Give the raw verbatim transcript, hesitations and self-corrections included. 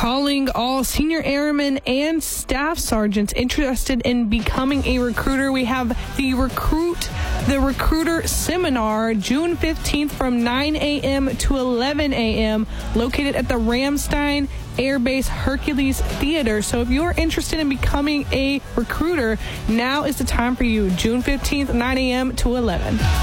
calling all senior airmen and staff sergeants interested in becoming a recruiter. We have the recruit the recruiter seminar June fifteenth from nine a.m. to eleven a.m. located at the Ramstein Air Base Hercules Theater. So if you're interested in becoming a recruiter, now is the time for you. June fifteenth, nine a.m. to eleven.